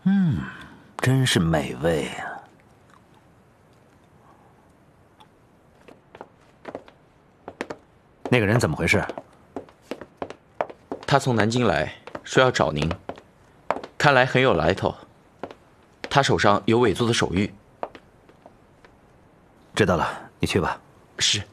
真是美味啊！那个人怎么回事？ 他从南京来，说要找您，看来很有来头。他手上有伪作的手谕。 知道了，你去吧。 是。